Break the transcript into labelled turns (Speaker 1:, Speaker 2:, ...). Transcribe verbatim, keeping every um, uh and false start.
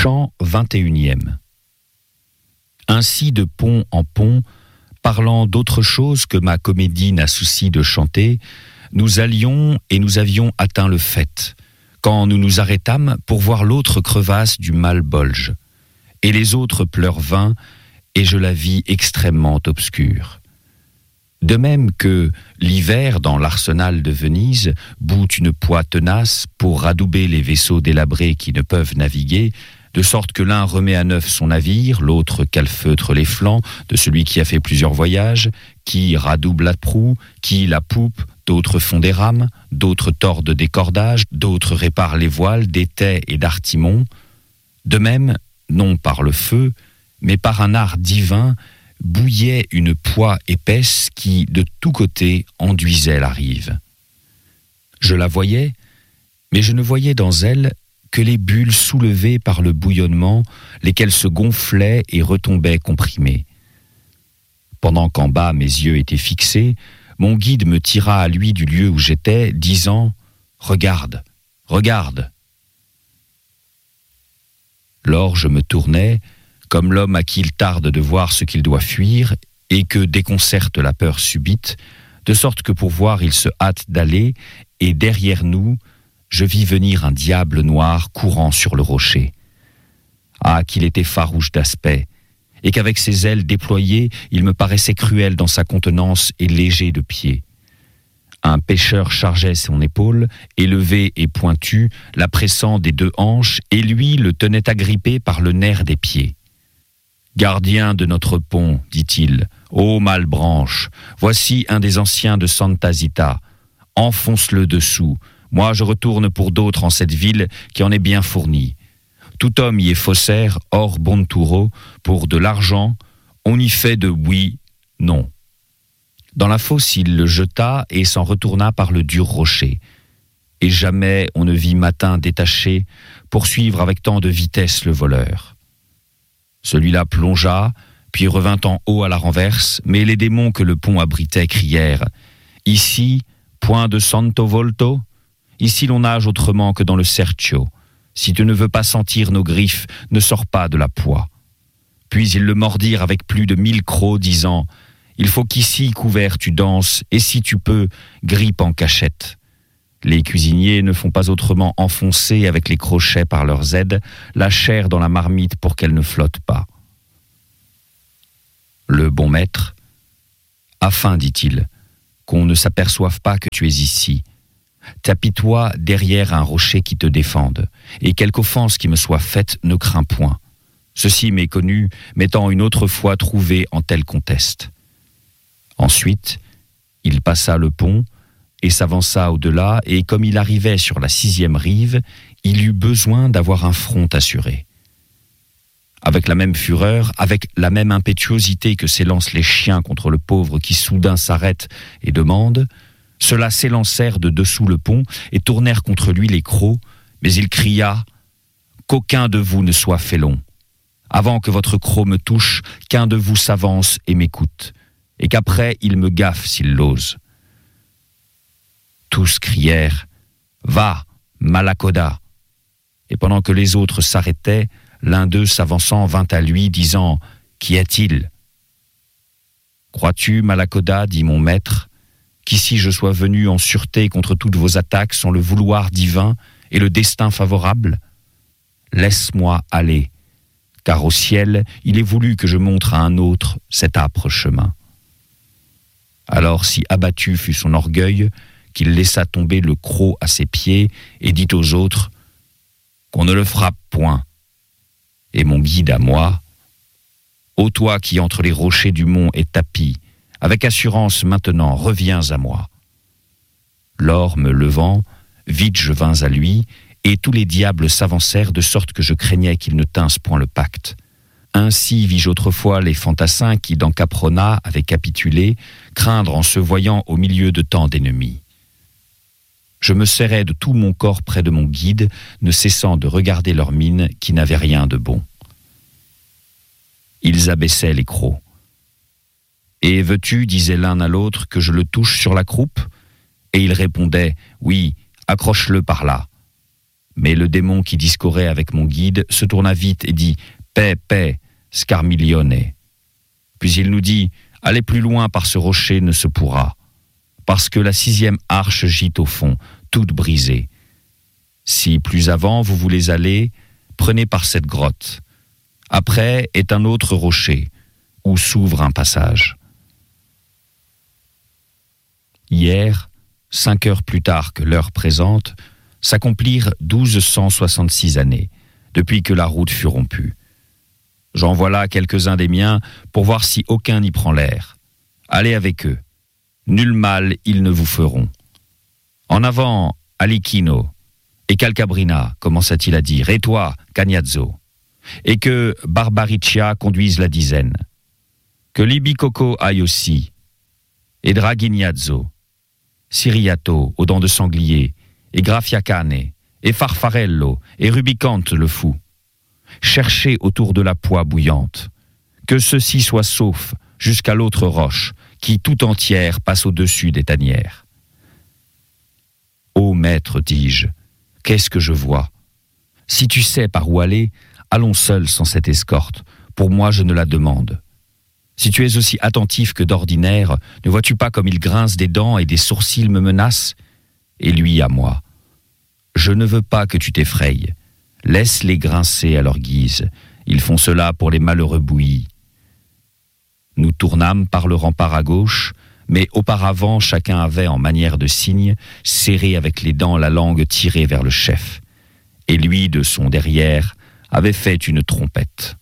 Speaker 1: Chant vingt et unième. Ainsi de pont en pont, parlant d'autre chose que ma comédie n'a souci de chanter, nous allions et nous avions atteint le fait, quand nous nous arrêtâmes pour voir l'autre crevasse du Malbolge. Et les autres pleurs vinrent, et je la vis extrêmement obscure. De même que l'hiver dans l'arsenal de Venise bout une poix tenace pour radouber les vaisseaux délabrés qui ne peuvent naviguer, de sorte que l'un remet à neuf son navire, l'autre calfeutre les flancs de celui qui a fait plusieurs voyages, qui radouble la proue, qui la poupe, d'autres font des rames, d'autres tordent des cordages, d'autres réparent les voiles d'étais et d'artimon. De même, non par le feu, mais par un art divin, bouillait une poix épaisse qui, de tous côtés, enduisait la rive. Je la voyais, mais je ne voyais dans elle que les bulles soulevées par le bouillonnement, lesquelles se gonflaient et retombaient comprimées. Pendant qu'en bas mes yeux étaient fixés, mon guide me tira à lui du lieu où j'étais, disant « Regarde, regarde !» Lors je me tournais, comme l'homme à qui il tarde de voir ce qu'il doit fuir, et que déconcerte la peur subite, de sorte que pour voir il se hâte d'aller, et derrière nous, je vis venir un diable noir courant sur le rocher. Ah, qu'il était farouche d'aspect, et qu'avec ses ailes déployées, il me paraissait cruel dans sa contenance et léger de pied. Un pêcheur chargeait son épaule, élevé et pointu, la pressant des deux hanches, et lui le tenait agrippé par le nerf des pieds. « Gardien de notre pont, dit-il, ô Malbranche, voici un des anciens de Santa Zita. Enfonce-le dessous. Moi, je retourne pour d'autres en cette ville qui en est bien fournie. Tout homme y est faussaire, hors Bonturo, pour de l'argent, on y fait de oui, non. » Dans la fosse, il le jeta et s'en retourna par le dur rocher. Et jamais on ne vit Matin détaché poursuivre avec tant de vitesse le voleur. Celui-là plongea, puis revint en haut à la renverse, mais les démons que le pont abritait crièrent « Ici, point de Santo Volto ? Ici l'on nage autrement que dans le Serchio. Si tu ne veux pas sentir nos griffes, ne sors pas de la poix. » Puis ils le mordirent avec plus de mille crocs, disant « Il faut qu'ici, couvert, tu danses, et si tu peux, grippe en cachette. » Les cuisiniers ne font pas autrement enfoncer avec les crochets par leurs aides la chair dans la marmite pour qu'elle ne flotte pas. Le bon maître, « Afin, dit-il, qu'on ne s'aperçoive pas que tu es ici, tapis-toi derrière un rocher qui te défende, et quelque offense qui me soit faite ne crains point. Ceci m'est connu, m'étant une autre fois trouvé en tel conteste. » Ensuite, il passa le pont et s'avança au-delà, et comme il arrivait sur la sixième rive, il eut besoin d'avoir un front assuré. Avec la même fureur, avec la même impétuosité que s'élancent les chiens contre le pauvre qui soudain s'arrête et demande, ceux-là s'élancèrent de dessous le pont et tournèrent contre lui les crocs, mais il cria « Qu'aucun de vous ne soit félon. Avant que votre croc me touche, qu'un de vous s'avance et m'écoute, et qu'après il me gaffe s'il l'ose. » Tous crièrent « Va, Malacoda !» Et pendant que les autres s'arrêtaient, l'un d'eux s'avançant vint à lui, disant « Qu'y a-t-il » ? « Crois-tu, Malacoda, dit mon maître, qu'ici je sois venu en sûreté contre toutes vos attaques sans le vouloir divin et le destin favorable ? Laisse-moi aller, car au ciel, il est voulu que je montre à un autre cet âpre chemin. » Alors si abattu fut son orgueil, qu'il laissa tomber le croc à ses pieds et dit aux autres « Qu'on ne le frappe point. » Et mon guide à moi « Ô toi qui entre les rochers du mont est tapi, avec assurance maintenant reviens à moi. » Lors me levant, vite je vins à lui, et tous les diables s'avancèrent de sorte que je craignais qu'ils ne tinssent point le pacte. Ainsi vis-je autrefois les fantassins qui, dans Caprona, avaient capitulé, craindre en se voyant au milieu de tant d'ennemis. Je me serrais de tout mon corps près de mon guide, ne cessant de regarder leurs mines qui n'avaient rien de bon. Ils abaissaient les crocs. « Et veux-tu, disait l'un à l'autre, que je le touche sur la croupe ?» Et ils répondaient « Oui, accroche-le par là. » Mais le démon qui discourait avec mon guide se tourna vite et dit « Paix, paix, scarmiglione ». Puis il nous dit « Aller plus loin par ce rocher ne se pourra, parce que la sixième arche gît au fond, toute brisée. Si plus avant vous voulez aller, prenez par cette grotte. Après est un autre rocher, où s'ouvre un passage. » Hier, cinq heures plus tard que l'heure présente, s'accomplirent douze cent soixante-six années, depuis que la route fut rompue. J'en voilà quelques-uns des miens pour voir si aucun n'y prend l'air. Allez avec eux. Nul mal ils ne vous feront. En avant, Alicchino, et Calcabrina, commença-t-il à dire, et toi, Cagnazzo, et que Barbariccia conduise la dizaine. Que Libicoco aille aussi, et Draghiniazzo, Siriato, aux dents de sanglier, et Graffiacane, et Farfarello, et Rubicante le fou. Cherchez autour de la poix bouillante. Que ceux-ci soient saufs jusqu'à l'autre roche, qui tout entière passe au-dessus des tanières. Ô maître, dis-je, qu'est-ce que je vois? Si tu sais par où aller, allons seuls sans cette escorte. Pour moi, je ne la demande. Si tu es aussi attentif que d'ordinaire, ne vois-tu pas comme il grince des dents et des sourcils me menacent? Et lui à moi. Je ne veux pas que tu t'effrayes. Laisse-les grincer à leur guise. Ils font cela pour les malheureux bouillis. Nous tournâmes par le rempart à gauche, mais auparavant chacun avait, en manière de signe, serré avec les dents la langue tirée vers le chef. Et lui, de son derrière, avait fait une trompette.